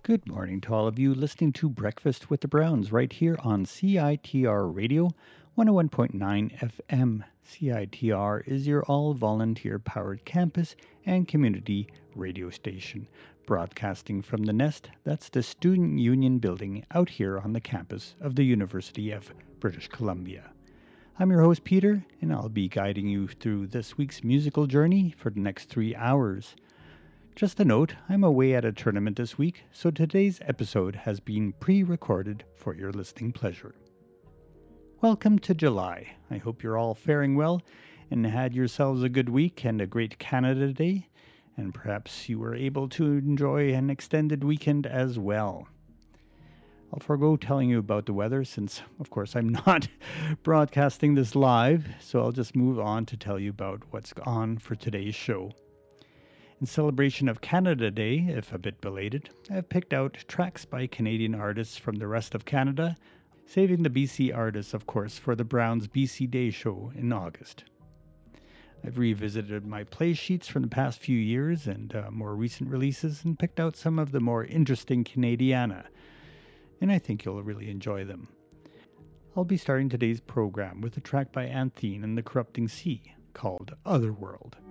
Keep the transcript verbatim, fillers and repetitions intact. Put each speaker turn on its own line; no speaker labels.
Good morning to all of you listening to Breakfast with the Browns right here on C I T R Radio one oh one point nine F M. C I T R is your all volunteer powered campus and community radio station, broadcasting from the Nest, that's the Student Union building out here on the campus of the University of British Columbia. I'm your host, Peter, and I'll be guiding you through this week's musical journey for the next three hours. Just a note, I'm away at a tournament this week, so today's episode has been pre-recorded for your listening pleasure. Welcome to July. I hope you're all faring well and had yourselves a good week and a great Canada Day, and perhaps you were able to enjoy an extended weekend as well. I'll forego telling you about the weather since, of course, I'm not broadcasting this live, so I'll just move on to tell you about what's on for today's show. In celebration of Canada Day, if a bit belated, I've picked out tracks by Canadian artists from the rest of Canada, saving the B C artists, of course, for the Browns B C Day show in August. I've revisited my play sheets from the past few years and uh, more recent releases and picked out some of the more interesting Canadiana, and I think you'll really enjoy them. I'll be starting today's program with a track by Anthene and the Corrupting Sea called Otherworld.